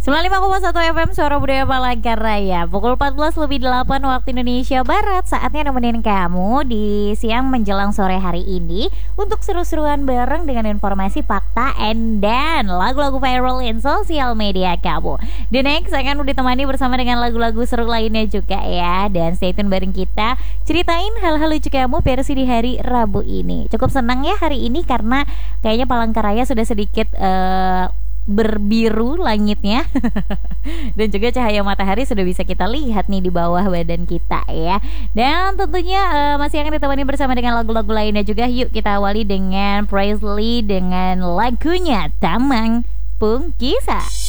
95,1 FM Suara Budaya Palangkaraya. Pukul 14:08 waktu Indonesia Barat. Saatnya nemenin kamu di siang menjelang sore hari ini untuk seru-seruan bareng dengan informasi, fakta, dan lagu-lagu viral in sosial media kamu. The next akan ditemani bersama dengan lagu-lagu seru lainnya juga ya. Dan stay tune bareng kita, ceritain hal-hal lucu kamu versi di hari Rabu ini. Cukup senang ya hari ini karena kayaknya Palangkaraya sudah sedikit berbiru langitnya dan juga cahaya matahari sudah bisa kita lihat nih di bawah badan kita ya. Dan tentunya masih akan ditemani bersama dengan lagu-lagu lainnya juga. Yuk kita awali dengan Presley dengan lagunya Tamang Pungkisa.